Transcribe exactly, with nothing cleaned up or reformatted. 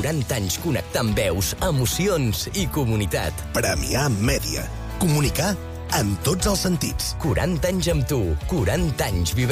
quaranta anys connectant veus, emocions i comunitat. Premià Mèdia. Comunicar en tots els sentits. quaranta anys amb tu, quaranta anys vibrant.